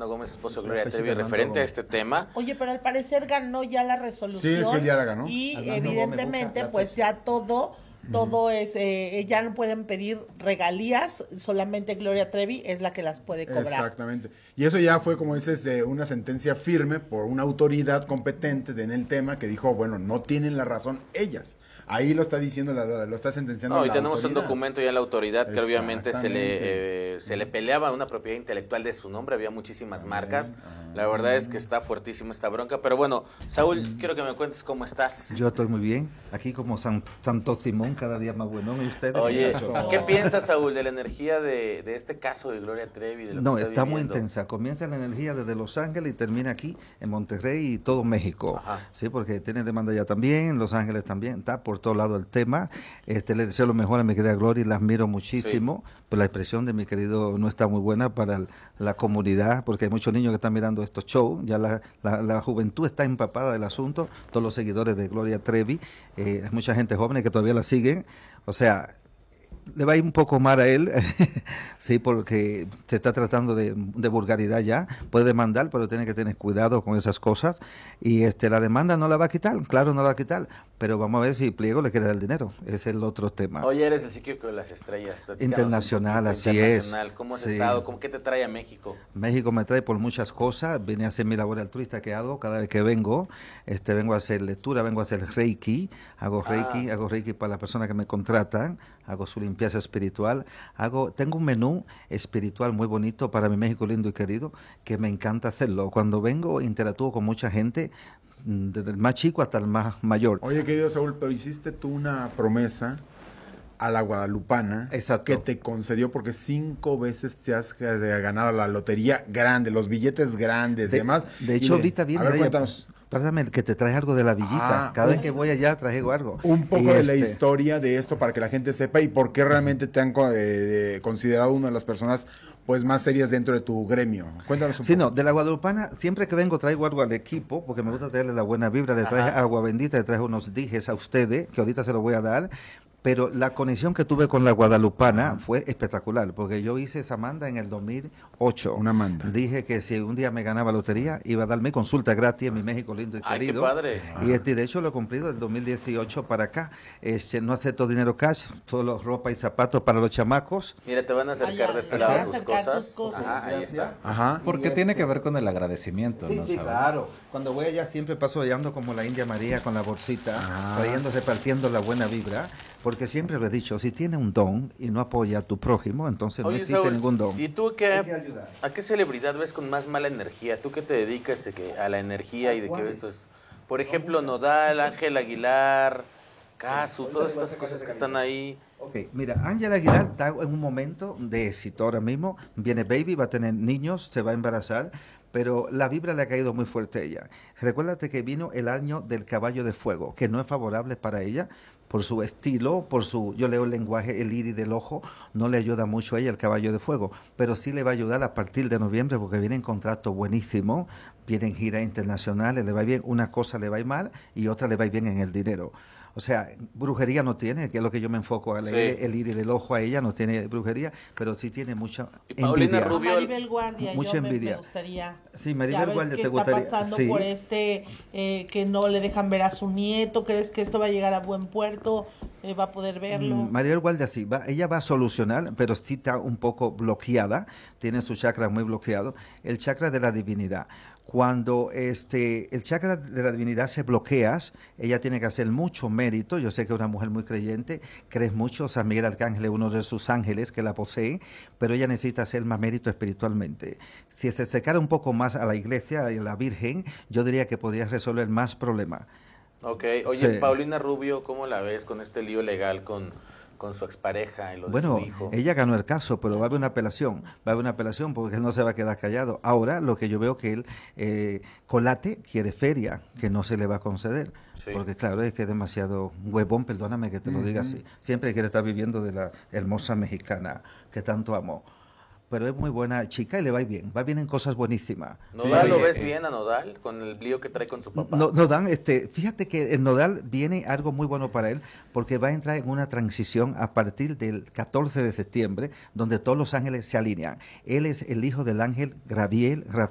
Armando Gómez, esposo de Gloria Trevi, referente a este tema. Oye, pero al parecer ganó ya la resolución. Sí, ya la ganó. Y Armando evidentemente, Gómez pues ya todo es, ya no pueden pedir regalías, solamente Gloria Trevi es la que las puede cobrar. Exactamente. Y eso ya fue, como dices, de una sentencia firme por una autoridad competente en el tema que dijo, bueno, no tienen la razón ellas. Ahí lo está diciendo, lo está sentenciando No, y la tenemos autoridad. un documento ya en la autoridad que obviamente se le peleaba una propiedad intelectual de su nombre, había muchísimas marcas. La verdad es que está fuertísima esta bronca, pero bueno, Saúl, quiero que me cuentes cómo estás. Yo estoy muy bien, aquí como Santo Simón, cada día más bueno. ¿Y ustedes? Oye, ¿qué piensas, Saúl, de la energía de este caso de Gloria Trevi? De lo No, que está muy viviendo? intensa. Comienza la energía desde Los Ángeles y termina aquí en Monterrey y todo México. Ajá. Sí, porque tiene demanda ya también, Los Ángeles también, está por todo lado el tema. Le deseo lo mejor a mi querida Gloria y la admiro muchísimo, pero la expresión de mi querido no está muy buena para la comunidad, porque hay muchos niños que están mirando estos shows, ya la juventud está empapada del asunto, todos los seguidores de Gloria Trevi, hay mucha gente joven que todavía la siguen, o sea, le va a ir un poco mal a él, sí, porque se está tratando de vulgaridad ya, puede demandar, pero tiene que tener cuidado con esas cosas, y la demanda no la va a quitar, claro, no la va a quitar, pero vamos a ver si Pliego le quiere dar el dinero, ese es el otro tema. Oye, eres el psíquico de las estrellas. Platícanos Internacional, un poquito, así internacional. es. ¿Cómo has Sí. estado? ¿Qué te trae a México? México me trae por muchas cosas, vine a hacer mi labor altruista que hago cada vez que vengo, vengo a hacer lectura, vengo a hacer Reiki, hago Reiki para las personas que me contratan, hago su limpieza espiritual, tengo un menú espiritual muy bonito para mi México lindo y querido, que me encanta hacerlo. Cuando vengo interactúo con mucha gente, desde el más chico hasta el más mayor. Oye, querido Saúl, pero hiciste tú una promesa a la guadalupana. Exacto. Que te concedió porque 5 veces te has ganado la lotería grande, los billetes grandes y demás. De hecho, ahorita viene a ver, de ella. cuéntanos. Pásame que te traes algo de la villita. Cada vez que voy allá traigo algo. Un poco Y de la historia de esto para que la gente sepa y por qué realmente te han considerado una de las personas pues más serias dentro de tu gremio. Cuéntanos un poco. Sí, no, de la guadalupana, siempre que vengo traigo algo al equipo, porque me gusta traerle la buena vibra, le traje agua bendita, le traje unos dijes a ustedes, que ahorita se los voy a dar, pero la conexión que tuve con la guadalupana fue espectacular, porque yo hice esa manda en el 2008. Una manda. Dije que si un día me ganaba lotería, iba a darme consulta gratis en mi México lindo y ¡Ay, qué querido. padre! Y de hecho lo he cumplido del 2018 para acá. No acepto dinero cash, solo ropa y zapatos para los chamacos. Mira, te van a acercar de este te van a lado tus acercar cosas. tus cosas. Ajá, ahí está. Ajá. Porque tiene que ver con el agradecimiento, Sí, ¿no? sí, Saúl? claro. Cuando voy allá siempre paso hallando como la India María con la bolsita, trayendo, repartiendo la buena vibra, porque siempre lo he dicho, si tiene un don y no apoya a tu prójimo, entonces no Oye, existe Saúl, ningún don. ¿y tú Hay que ayudar. a qué celebridad ves con más mala energía? ¿Tú qué te dedicas a la energía y de qué ves? Por ejemplo, Nodal, Ángel Aguilar, Casu, todas estas cosas que están ahí. Ok, mira, Ángela Aguilar está en un momento de éxito ahora mismo, viene baby, va a tener niños, se va a embarazar, pero la vibra le ha caído muy fuerte a ella. Recuérdate que vino el año del caballo de fuego, que no es favorable para ella, por su estilo, yo leo el lenguaje, el iris del ojo, no le ayuda mucho a ella el caballo de fuego, pero sí le va a ayudar a partir de noviembre porque viene en contrato buenísimo, viene en gira internacional, le va bien, una cosa le va a ir mal y otra le va a ir bien en el dinero. O sea, brujería no tiene, que es lo que yo me enfoco a leer, el iris del ojo a ella, no tiene brujería, pero sí tiene mucha Y Paulina envidia. Rubio- Maribel Guardia, Mucha yo me envidia. gustaría. Sí, Maribel ya ves Guardia, que te está gustaría. pasando Sí. por que no le dejan ver a su nieto. ¿Crees que esto va a llegar a buen puerto? ¿Va a poder verlo? Maribel Guardia sí, ella va a solucionar, pero sí está un poco bloqueada, tiene su chakra muy bloqueado, el chakra de la divinidad. Cuando el chakra de la divinidad se bloquea, ella tiene que hacer mucho mérito. Yo sé que es una mujer muy creyente, crees mucho, San Miguel Arcángel es uno de sus ángeles que la posee, pero ella necesita hacer más mérito espiritualmente. Si se acercara un poco más a la iglesia y a la Virgen, yo diría que podría resolver más problemas. Ok, oye, Sí. Paulina Rubio, ¿cómo la ves con este lío legal con su expareja y lo de Bueno, su hijo? ella ganó el caso, pero va a haber una apelación porque él no se va a quedar callado. Ahora lo que yo veo que él, Colate quiere feria, que no se le va a conceder, Sí. porque claro, es que es demasiado huevón, perdóname que te lo diga así. Siempre quiere estar viviendo de la hermosa mexicana que tanto amo. Pero es muy buena chica y le va bien en cosas buenísimas. ¿Nodal lo Oye, ves bien a Nodal con el lío que trae con su papá? Nodal, fíjate que en Nodal viene algo muy bueno para él, porque va a entrar en una transición a partir del 14 de septiembre, donde todos los ángeles se alinean. Él es el hijo del ángel Rafael,